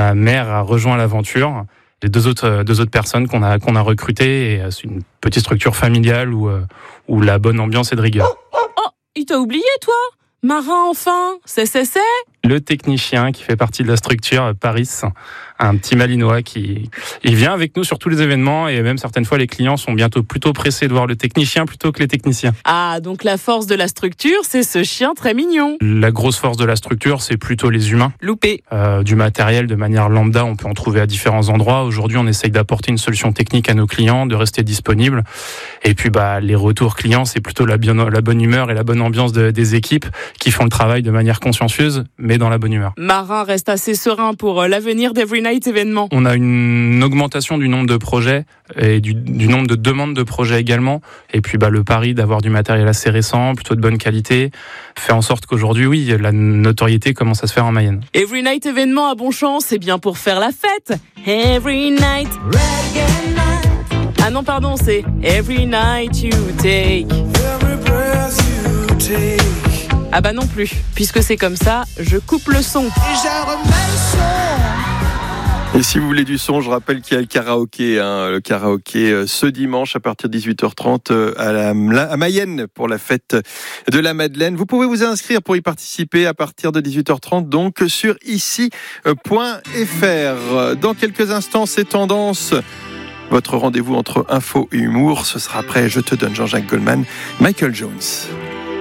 ma mère a rejoint l'aventure. Les deux autres personnes qu'on a recrutées, et c'est une petite structure familiale où la bonne ambiance est de rigueur. Oh, il t'a oublié, toi ? Marin, enfin ? C'est Le technicien qui fait partie de la structure, Paris, un petit Malinois il vient avec nous sur tous les événements, et même certaines fois les clients sont plutôt pressés de voir le technicien plutôt que les techniciens. Ah, donc la force de la structure, c'est ce chien très mignon. La grosse force de la structure, c'est plutôt les humains. Loupé. Du matériel de manière lambda, on peut en trouver à différents endroits. Aujourd'hui, on essaye d'apporter une solution technique à nos clients, de rester disponible. Et puis les retours clients, c'est plutôt la bonne humeur et la bonne ambiance des équipes qui font le travail de manière consciencieuse, mais dans la bonne humeur. Marin reste assez serein pour l'avenir d'Every Night événement. On a une augmentation du nombre de projets et du nombre de demandes de projets également. Et puis le pari d'avoir du matériel assez récent, plutôt de bonne qualité, fait en sorte qu'aujourd'hui, oui, la notoriété commence à se faire en Mayenne. Every Night événement à Bonchamp, c'est bien pour faire la fête. Every night, reggae night. Ah non, pardon, c'est Every night you take. Every breath you take. Ah bah non plus, puisque c'est comme ça, je coupe le son. Et si vous voulez du son, je rappelle qu'il y a le karaoké. Le karaoké ce dimanche à partir de 18h30 à Mayenne pour la fête de la Madeleine. Vous pouvez vous inscrire pour y participer à partir de 18h30 donc sur ici.fr. Dans quelques instants, c'est Tendance. Votre rendez-vous entre info et humour, ce sera après Je te donne Jean-Jacques Goldman, Michael Jones.